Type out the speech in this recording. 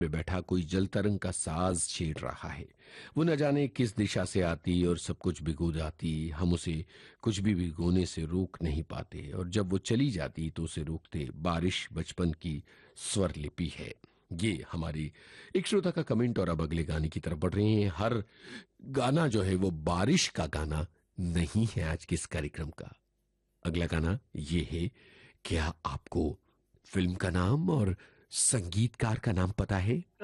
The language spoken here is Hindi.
पे बैठा कोई जल तरंग का साज छेड़ रहा है। वो न जाने किस दिशा से आती और सब कुछ भिगो जाती। हम उसे कुछ भी भिगोने से रोक नहीं पाते, और जब वो चली जाती तो उसे रोकते बारिश बचपन की स्वर लिपि है। ये हमारी एक श्रोता का कमेंट। और अब अगले गाने की तरफ बढ़ रहे हैं। हर गाना जो है वो बारिश का गाना नहीं है आज के इस कार्यक्रम का। अगला गाना ये है। क्या आपको फिल्म का नाम और संगीतकार का नाम पता है?